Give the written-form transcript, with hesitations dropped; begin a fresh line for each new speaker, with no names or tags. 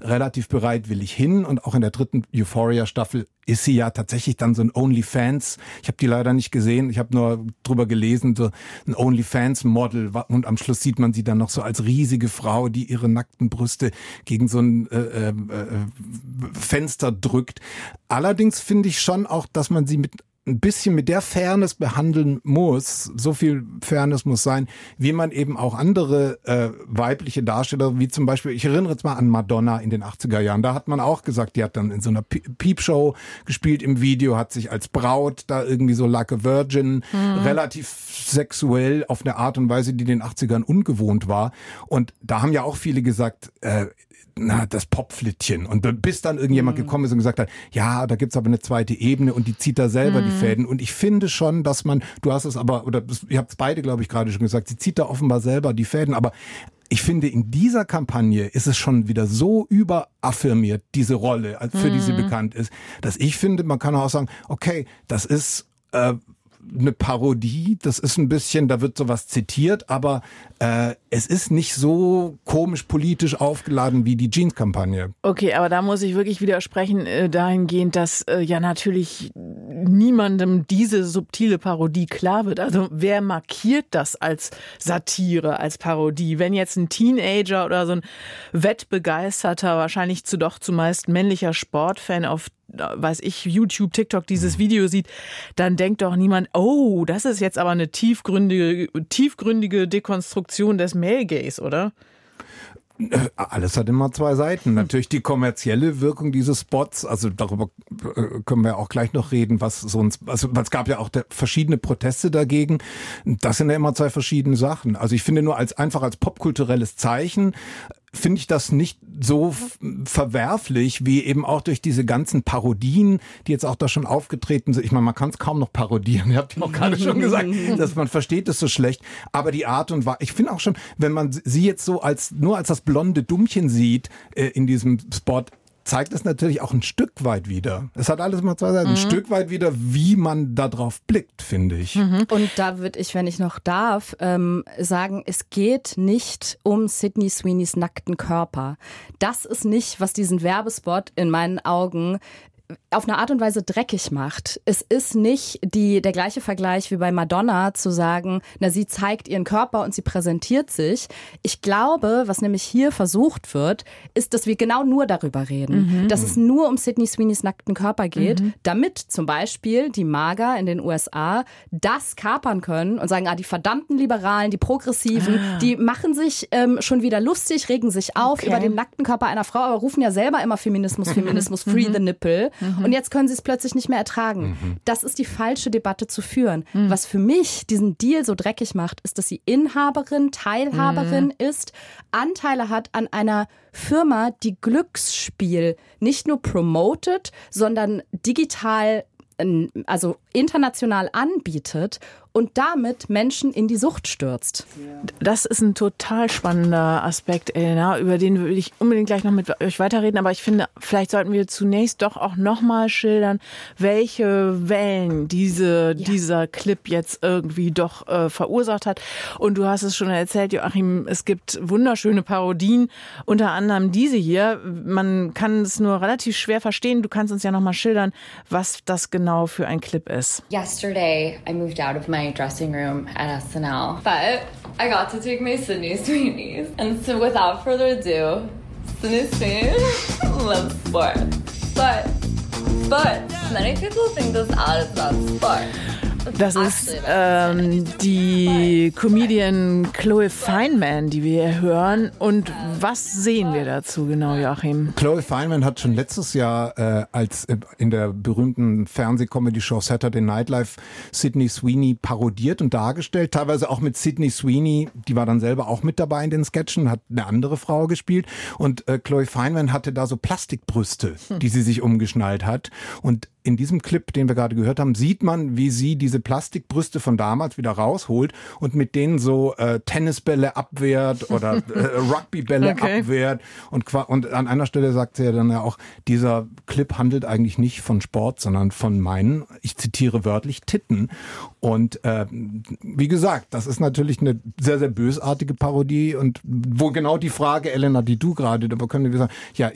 relativ bereitwillig hin und auch in der 3. Euphoria-Staffel ist sie ja tatsächlich dann so ein OnlyFans. Ich habe die leider nicht gesehen, ich habe nur drüber gelesen, so ein OnlyFans-Model und am Schluss sieht man sie dann noch so als riesige Frau, die ihre nackten Brüste gegen so ein Fenster drückt. Allerdings finde ich schon auch, dass man sie ein bisschen mit der Fairness behandeln muss, so viel Fairness muss sein, wie man eben auch andere weibliche Darsteller, wie zum Beispiel, ich erinnere jetzt mal an Madonna in den 80er Jahren, da hat man auch gesagt, die hat dann in so einer Peepshow gespielt im Video, hat sich als Braut da irgendwie so like a Virgin, relativ sexuell auf eine Art und Weise, die den 80ern ungewohnt war. Und da haben ja auch viele gesagt, das Popflittchen. Und bis dann irgendjemand gekommen ist und gesagt hat, ja, da gibt's aber eine zweite Ebene und die zieht da selber die Fäden. Und ich finde schon, dass du hast es aber, oder ihr habt es beide, glaube ich, gerade schon gesagt, sie zieht da offenbar selber die Fäden. Aber ich finde, in dieser Kampagne ist es schon wieder so überaffirmiert, diese Rolle, für die sie bekannt ist, dass ich finde, man kann auch sagen, okay, das ist eine Parodie, das ist ein bisschen, da wird sowas zitiert, aber es ist nicht so komisch politisch aufgeladen wie die Jeans-Kampagne.
Okay, aber da muss ich wirklich widersprechen dahingehend, dass ja natürlich niemandem diese subtile Parodie klar wird. Also wer markiert das als Satire, als Parodie? Wenn jetzt ein Teenager oder so ein wettbegeisterter, wahrscheinlich doch zumeist männlicher Sportfan auf weiß ich, YouTube, TikTok dieses Video sieht, dann denkt doch niemand, oh, das ist jetzt aber eine tiefgründige Dekonstruktion des Male Gaze, oder?
Alles hat immer zwei Seiten. Natürlich die kommerzielle Wirkung dieses Spots, also darüber können wir auch gleich noch reden, also es gab ja auch verschiedene Proteste dagegen. Das sind ja immer zwei verschiedene Sachen. Also ich finde nur einfach als popkulturelles Zeichen finde ich das nicht so verwerflich, wie eben auch durch diese ganzen Parodien, die jetzt auch da schon aufgetreten sind. Ich meine, man kann es kaum noch parodieren. Ihr habt ja auch gerade schon gesagt, dass man versteht es so schlecht. Aber die Art und Weise, ich finde auch schon, wenn man sie jetzt so nur als das blonde Dummchen sieht in diesem Spot, zeigt es natürlich auch ein Stück weit wieder. Es hat alles mal zwei Seiten. Ein Stück weit wieder, wie man da drauf blickt, finde ich.
Und da würde ich, wenn ich noch darf, sagen, es geht nicht um Sydney Sweeneys nackten Körper. Das ist nicht, was diesen Werbespot in meinen Augen auf eine Art und Weise dreckig macht. Es ist nicht der gleiche Vergleich wie bei Madonna zu sagen, sie zeigt ihren Körper und sie präsentiert sich. Ich glaube, was nämlich hier versucht wird, ist, dass wir genau nur darüber reden. Dass es nur um Sydney Sweeneys nackten Körper geht, damit zum Beispiel die Mager in den USA das kapern können und sagen, die verdammten Liberalen, die Progressiven, die machen sich schon wieder lustig, regen sich auf über den nackten Körper einer Frau, aber rufen ja selber immer Feminismus, free the nipple. Und jetzt können sie es plötzlich nicht mehr ertragen. Das ist die falsche Debatte zu führen. Was für mich diesen Deal so dreckig macht, ist, dass sie Inhaberin, Teilhaberin ist, Anteile hat an einer Firma, die Glücksspiel nicht nur promotet, sondern digital, also international anbietet und damit Menschen in die Sucht stürzt.
Das ist ein total spannender Aspekt, Elena, über den würde ich unbedingt gleich noch mit euch weiterreden. Aber ich finde, vielleicht sollten wir zunächst doch auch nochmal schildern, welche Wellen dieser Clip jetzt irgendwie doch verursacht hat. Und du hast es schon erzählt, Joachim, es gibt wunderschöne Parodien, unter anderem diese hier. Man kann es nur relativ schwer verstehen. Du kannst uns ja nochmal schildern, was das genau für ein Clip ist.
Yesterday, I moved out of my dressing room at SNL, but I got to take my Sydney Sweeney's. And so without further ado, Sydney Sweeney loves sports. But many people think this ad is about sport.
Das ist die Comedian Chloe Fineman, die wir hier hören. Und was sehen wir dazu genau, Joachim?
Chloe Fineman hat schon letztes Jahr als in der berühmten Fernseh-Comedy-Show Saturday Night Live Sydney Sweeney parodiert und dargestellt. Teilweise auch mit Sydney Sweeney, die war dann selber auch mit dabei in den Sketchen, hat eine andere Frau gespielt. Und Chloe Fineman hatte da so Plastikbrüste, die sie sich umgeschnallt hat. Und in diesem Clip, den wir gerade gehört haben, sieht man, wie sie diese Plastikbrüste von damals wieder rausholt und mit denen so Tennisbälle abwehrt oder Rugbybälle abwehrt. Und an einer Stelle sagt sie ja dann ja auch, dieser Clip handelt eigentlich nicht von Sport, sondern von meinen, ich zitiere wörtlich, Titten. Und wie gesagt, das ist natürlich eine sehr, sehr bösartige Parodie und wo genau die Frage, Elena, die du gerade, da können wir sagen, ja,